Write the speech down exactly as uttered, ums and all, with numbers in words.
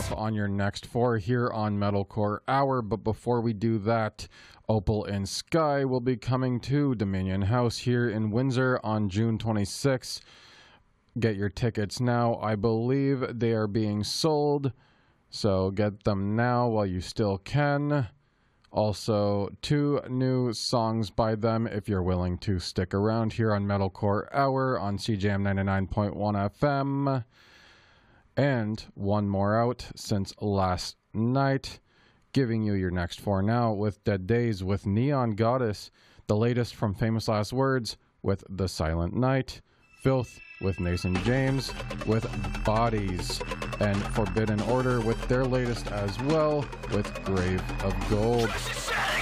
off on your next four here on Metalcore Hour. But before we do that, Opal and Sky will be coming to Dominion House here in Windsor on June twenty-sixth. Get your tickets now. I believe they are being sold, so get them now while you still can. Also, two new songs by them if you're willing to stick around here on Metalcore Hour on C J M ninety-nine point one F M. And one more out since last night, giving you your next four now with Dead Days with Neon Goddess, the latest from Famous Last Words with The Silent Night, Filth with Nathan James with Bodies, and Forbidden Order with their latest as well with Grave of Gold.